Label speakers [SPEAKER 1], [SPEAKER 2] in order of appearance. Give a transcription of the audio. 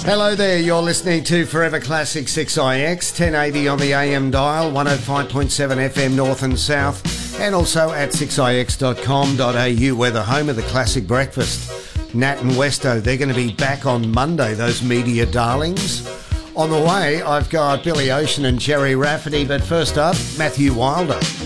[SPEAKER 1] Hello there, you're listening to Forever Classic 6IX, 1080 on the AM dial, 105.7 FM North and South, and also at 6ix.com.au, we're the home of the Classic Breakfast. Nat and Westo, they're going to be back on Monday, those media darlings. On the way, I've got Billy Ocean and Jerry Rafferty, but first up, Matthew Wilder.